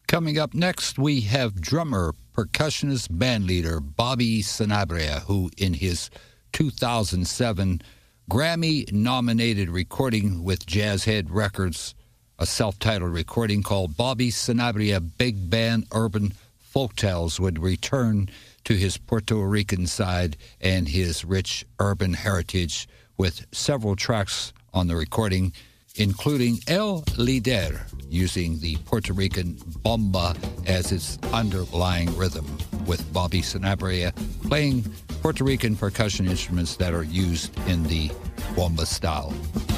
Coming up next, we have drummer, percussionist, bandleader Bobby Sanabria, who in his 2007 Grammy-nominated recording with Jazzhead Records, a self-titled recording called Bobby Sanabria Big Band Urban Folktales, would return to his Puerto Rican side and his rich urban heritage with several tracks on the recording, including El Líder, using the Puerto Rican bomba as its underlying rhythm, with Bobby Sanabria playing Puerto Rican percussion instruments that are used in the bomba style.